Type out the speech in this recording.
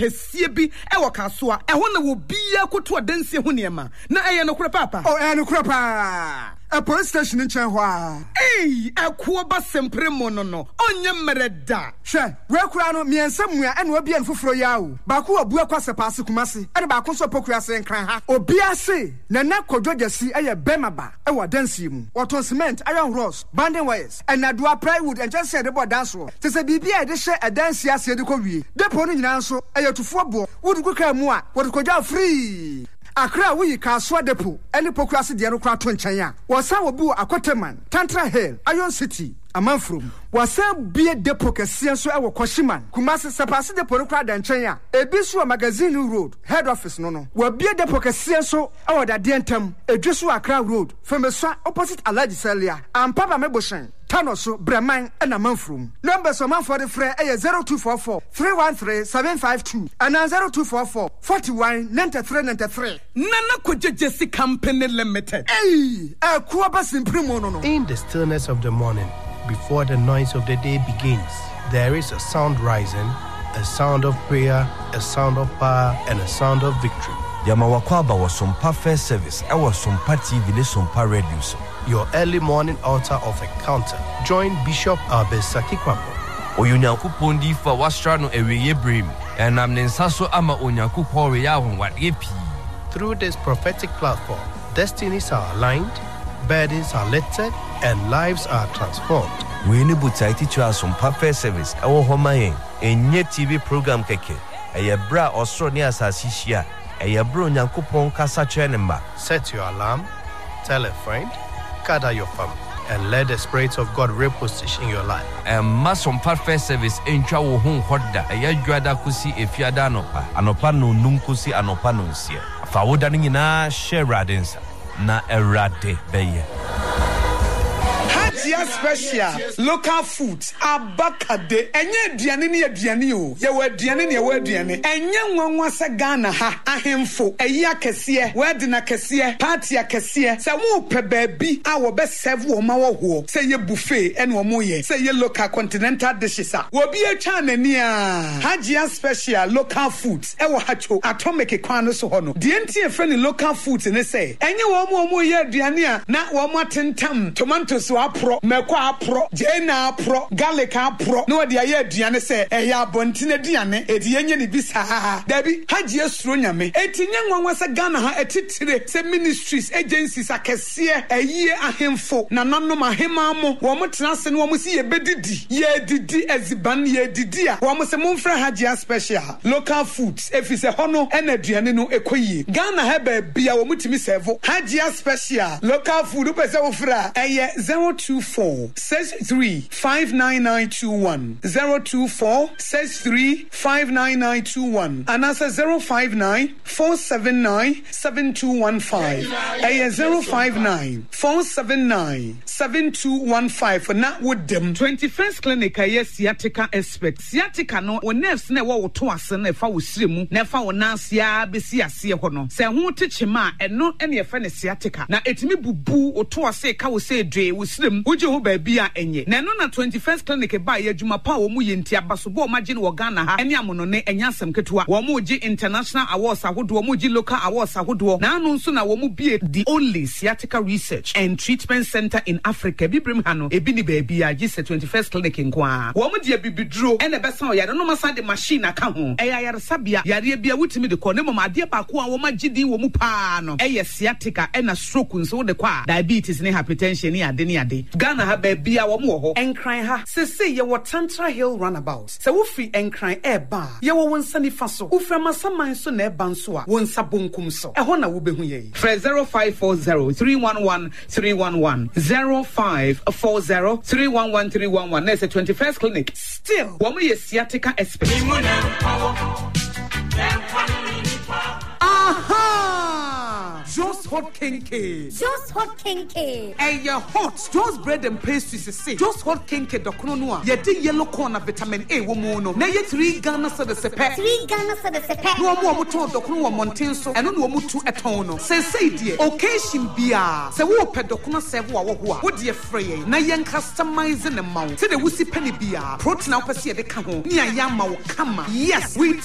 kesie bi ewo kaso a ɛho na wo bia koto adansie ho niema na ɛyɛ no kora papa no kora pa a police station in Chenhua. Akuo ba sempre mono no onye mereda hwe we kura no miensam and we bian foforo yawo ba ko abu akwase paase kumase e ba ko so pokura se nkran ha obi ase na na kodwogasi eye bemaba e wa dansie mu oton cement iron rods banding wires and adua plywood and just said about dance ro se se bibia e de hye adansie ase de ko wie depo no nyina nso eye tufo bo wudu kuka mu a wudu kodwa free Akra we Kaswa Depo, any pokrasi de Anokra Tonchaya, was our boo Akoteman, Tantra Hill, Iron City, a month from, was some beer depo Cassianso our Koshiman, Kumasi Sapasi de Porokra Danchaya, a Biswa Magazine Road, head office no, were beer depo Cassianso, our Dientum, a Joshua Accra Road, from a swat opposite Alaji Celia, and Papa Meboshan. Tanoso, Breman, and a month room. Numbers of man for the fray 0244 313 752 and 0244 41 93 Nana Koja Jesse Company Limited. A Kuabas in Primono. In the stillness of the morning, before the noise of the day begins, there is a sound rising, a sound of prayer, a sound of power, and a sound of victory. Yamawakwaba was some first service. I was some TV, ne some radio. Your early morning altar of encounter. Join Bishop Abesaki Kwambo. Oyunyankopon di fa wastra no eweye brim. Enam ne nsaso ama onyankopon we ya honwade pi. Through this prophetic platform, destinies are aligned, burdens are lifted, and lives are transformed. We ni butai teacher some first service. Ewo homa yen. Enye TV program keke. Eye bra osro ne asasi hia. Eye bro onyankopon kasa kire ne mba. Set your alarm, tell a friend, gather your family, and let the Spirit of God reposition your life. Masom perfect service entwa wo hu hoda eya dwada kusi efiada anopa no num kusi anopa no nsie fa woda no nyina share radensa na erade beye Hatia special local foods abakade enye aduane ne aduane o ye wa aduane ne ye wa aduane enye nwanwa se Ghana ha ahemfo eyi akese wedding akese party akese se wo pe baabi a wo be serve wo ma wo ho se ye buffet ene wo mo ye se ye local continental dishes a wo bi atwa nani a Hatia special local foods e wo hacho atomic kwan no so ho no de entie fre ne local foods ne se enye wo mo ye aduane a na wo mo atentam tomatoes apro meko apro jena apro garlic apro no de aye aduane se eya abontine aduane edi yenye ne bisa dabi Hagia suro nyame etinye nwanwa se Ghana ha etitire se ministries agencies akese aye ahemfo na nanom ahema mo wo motena se no wo si ye bedidi ye didi eziban ye didi a wo se momfra Hagia special local foods efise hono ena aduane no ekoyie Ghana ha ba bia wo mutimi serve Hagia special local food pese wo fra eye 024 63 59921 024 63 59921 and answer 059 479 7215 059 479 7215 for not with them 21st clinic sciatica expert sciatica no o nerves na wo to ase na fa wo siremu na fa wo nansia besi ase ho no se ho techima eno ene ye fa ne sciatica na etimi bubu o to ase ka wo se dwe wo sirem uje ho ba bia enye na no na 21st clinic ba ye adwuma pa wo mu ye ntia basobo ma gye no Ghana ha ene amono ne enya asem ketewa wo mu gye international awards ahodo wo mu gye local awards ahodo na anu nso na wo mu bie the only sciatica research and treatment center in Africa bibrim ha no ebi ni ba bia gye 21st clinic nkoa wo mu de bibiduro ene besa o yare no masa de machine aka ho yare sabia yare bia wutimi de ko ne mama de ba ko a wo ma gye din wo mu pa no sciatica ena stroke nso de kwa diabetes ne hypertension ne ade ne ade Ghana ha ba bia wo mu ho enkran ha sese ye wo Tantra Hill runabout se wo free enkran eba ye wo wonsa ni fa so wo fra masaman so na eba nso a wonsa bonkum so ho na wo behu ye 0540 311 311 0540 311 311 na 21st clinic still wo me sciatica expert Just hot kinky. Just hot kinky. And your hot. Just bread and pastries is say. Just hot kinky dokono noa. Ye di yellow corn of vitamin A womono. Na ye 3 Ghana sa de sepe. 3 Ghana sa de sepe. No mo to dokono wa montenso. Eno no mu tu etono. Say die. Occasion bia. Se wo pe dokono serve wa wo ho a. Wo de frey. Na ye customize na mawo. Se de wusi penny bia. Protein opese ye de ka ho. Ni ayama wo kama. Yes, we